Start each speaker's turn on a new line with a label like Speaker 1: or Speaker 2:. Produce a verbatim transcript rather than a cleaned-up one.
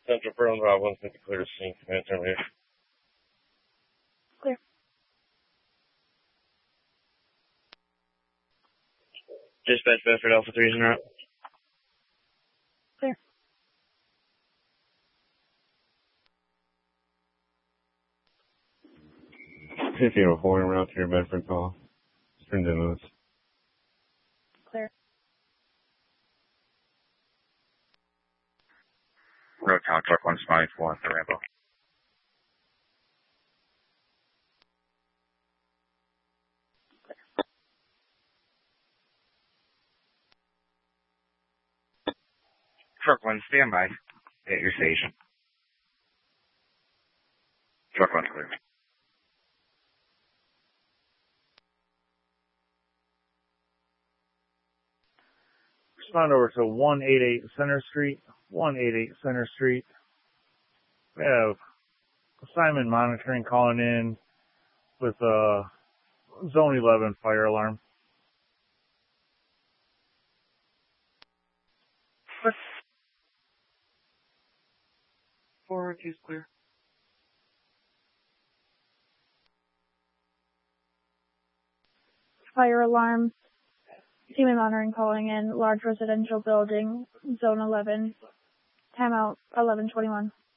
Speaker 1: Central Burn, Rob one fifty, clear to scene, command terminated.
Speaker 2: Clear.
Speaker 1: Dispatch Bedford Alpha three is en route.
Speaker 2: Clear.
Speaker 1: fifty oh four en route to your Bedford call. Turn to Lewis.
Speaker 2: Clear.
Speaker 3: Road Town Truck one Smiley four for Rambo. Truck one, stand by at your station. Truck one clear.
Speaker 4: Respond over to one eighty-eight Center Street. one eighty-eight Center Street. We have Simon monitoring calling in with a Zone eleven fire alarm.
Speaker 3: Forward is clear.
Speaker 2: Fire alarm. Human monitoring calling in. Large residential building. Zone eleven. Timeout eleven twenty-one.